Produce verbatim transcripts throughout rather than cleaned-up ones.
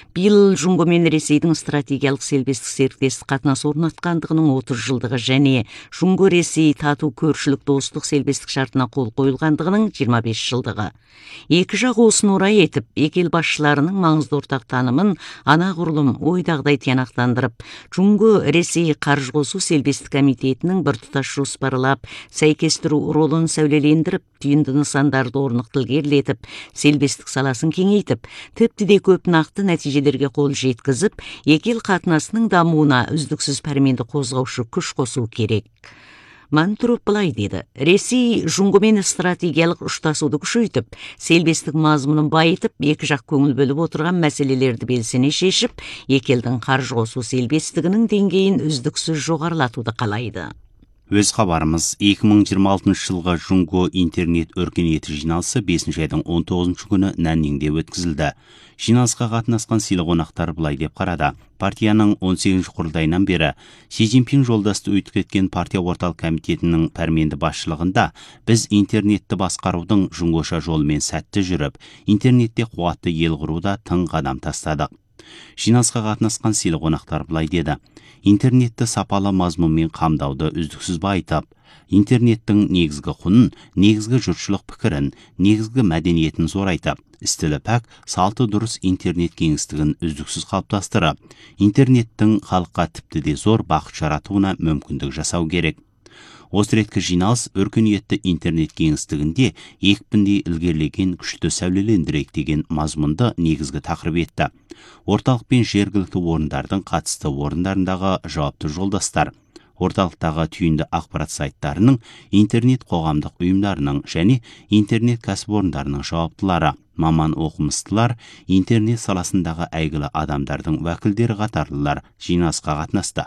Биыл Жунго мен Ресейдің стратегиялық сербестік серіктестік қатынас орнатқандығының отыз жылдығы және Жунго Ресей тату көршілік достық сербестік шартына қол қойылғандығының жиырма бес жылдығы. Екі жақ осыны орай етіп, екі ел басшыларының маңызды ортақ танымын анағұрлым ойдағыдай тиянақтандырып, Жунго Ресей қаржы қосу сербестік комитетінің біртұтас жоспарлап, сәйкестіру ролын сәулелендіріп, түйінді нысандарды орнықты ілгерілетіп, сербестік саласын кеңейтіп, тіпті де көп нақты нәтижелерге қол жеткізіп, екі ел қатынасының дамуына үздіксіз пәрменді қозғаушы күш қосу керек. Мантуров былай деді: Ресей Жунгомен стратегиялық ұштасуды күшейтіп, сербестік мазмұнын байытып, екі жақ көңіл бөліп отырған мәселелерді белсене шешіп, екі елдің қаржы қосу сербестігінің деңгейін үздіксіз жоғарылатуды қалайды. Өз хабарымыз екі мың жиырма алтыншы жылғы Жунго интернет өркениеті жиналысы бесінші айдың он тоғызыншы күні Наннинде өткізілді. Жиналысқа қатынасқан сыйлы қонақтар былай деп қарады: партияның он сегізінші құрылтайынан бері Си Цзиньпин жолдасты өтіп кеткен партия орталық комитетінің пәрменді басшылығында біз интернетті басқарудың Жунгоша жолымен сәтті жүріп, интернетте қуатты ел құруда тың қадам тастадық. Жиналысқа қатынасқан сыйлы қонақтар былай деді: интернетті сапалы мазмұнмен қамдауды үздіксіз байытып, интернеттің негізгі құнын, негізгі жұртшылық пікірін, негізгі мәдениетін зорайтып, істілі пәк, салты дұрыс интернет кеңістігін үздіксіз қалыптастырып, интернеттің халыққа тіпті де зор бақыт жаратуына мүмкіндік жасау керек. Осы реткі жиналыс өркениетті интернет кеңістігінде екпіндей ілгерілеген күшті сәулелендірейік деген мазмұнды негізгі тақырып етті. Орталық пен жергілікті орындардың қатысты орындарындағы жауапты жолдастар, орталықтағы түйінді ақпарат сайттарының, интернет қоғамдық ұйымдарының және интернет кәсіпорындарының жауаптылары, маман оқымыстылар, интернет саласындағы әйгілі адамдардың уәкілдері қатарлылар жиналысқа қатынасты.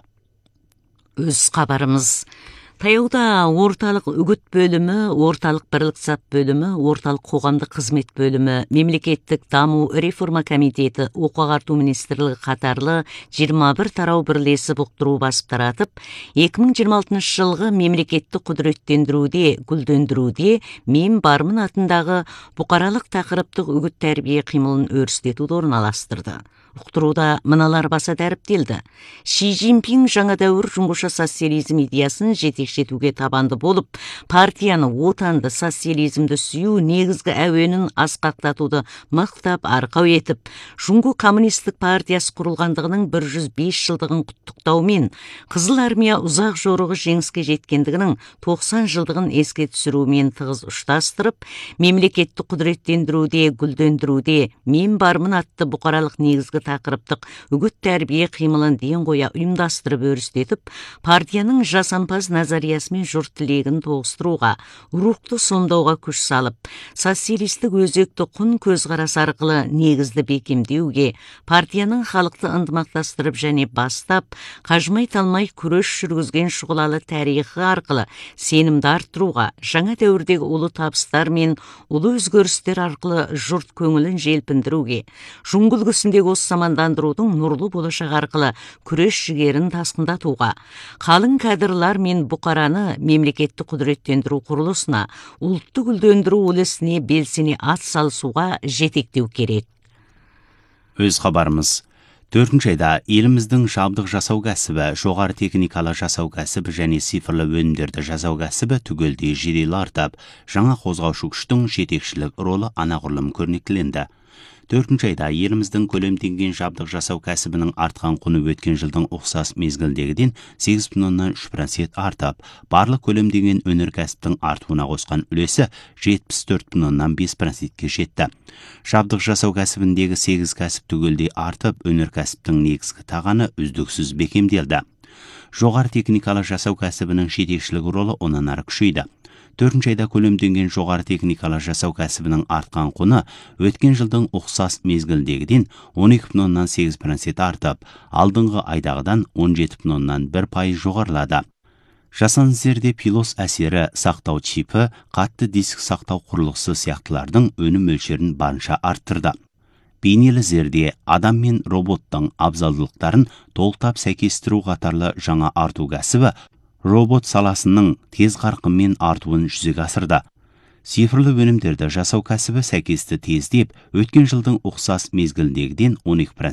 Өз хабарымыз: таяуда орталық үгіт бөлімі, орталық бірлік сап бөлімі, орталық қоғамдық қызмет бөлімі, мемлекеттік даму реформа комитеті, оқу ағарту министрлігі қатарлы жиырма бір тарау бірлесіп ұқтыру басып таратып, екі мың жиырма алтыншы жылғы мемлекеттік құдіреттендіруде, гүлдендіруде мен бармын атындағы бұқаралық тақырыптық үгіт тәрбие қимылын өрістетуді орналастырды. Ұқтыруда мыналар баса дәріптелді: Си Цзиньпин жаңа дәуір жунгоша социализм идеясын жетекшетуге табанды болып, партияны отанды социализмді сүю негізгі әуенін асқақтатуды мақтап арқау етіп, Жунго коммунистік партиясы құрылғандығының бір жүз бес жылдығын құттықтаумен, Қызыл армия ұзақ жорығы жеңіске жеткендігінің тоқсан жылдығын еске түсірумен тығыз ұштастырып, мемлекетті құдіреттендіруде, гүлдендіруде мен бармын атты бұқаралық негізгі тақырыптық үгіт тәрбие қимылын ден қоя ұйымдастырып өрістетіп, партияның жасампаз назариясымен жұрт тілегін тоғыстыруға, рухты сомдауға күш салып, социалистік өзекті құн көзқарас арқылы негізді бекемдеуге, партияның халықты ынтымақтастырып және бастап, қажымай талмай күрес жүргізген шұғылалы тарихы арқылы сенімді арттыруға, жаңа дәуірдегі ұлы табыстар мен ұлы өзгерістер арқылы жұрт көңілін желпіндіруге, Жунго үлгісіндегі осы замандандырудың нұрлы болашақ арқылы күрес жігерін тасқындатуға, қалың кадрлар мен бұқараны мемлекетті құдіреттендіру құрылысына, ұлтты гүлдендіру үлісіне белсене ат салысуға жетектеу керек. Өз хабарымыз: төртінші айда еліміздің жабдық жасау кәсібі, жоғары техникалы жасау кәсібі және цифрлы өнімдерді жасау кәсібі түгелдей жедел артып, жаңа қозғаушы күштің жетекшілік ролы анағұрлым көрнектіленді. төртінші айда еліміздің көлемденген жабдық жасау кәсібінің артқан құны өткен жылдың ұқсас мезгілдегіден сегіз бүтін оннан үш процент артып, барлық көлемденген өнеркәсіптің артуына қосқан үлесі жетпіс төрт бүтін оннан бес процентке жетті. Жабдық жасау кәсібіндегі сегіз кәсіп түгелдей артып, өнеркәсіптің негізгі тағаны үздіксіз бекемделді. Жоғары техникалы жасау кәсібінің жетекшілік ролы онан ары күшейді. төртінші айда көлемденген жоғары техникалы жасау кәсібінің артқан құны өткен жылдың ұқсас мезгілдегіден он екі бүтін оннан сегіз процент артып, алдыңғы айдағыдан он жеті бүтін оннан бір пайыз жоғарылады. Жасанды зерде пилос әсері, сақтау чипі, қатты диск сақтау құрылғысы сияқтылардың өнім мөлшерін барынша арттырды. Бейнелі зерде адам мен роботтың абзалдылықтарын толықтап сәйкестіру қатарлы жаңа арту кәсібі робот саласының тез қарқынмен артуын жүзеге асырды. Цифрлы өнімдерді жасау кәсібі сәйкесті тездеп, өткен жылдың ұқсас мезгілдегіден он екі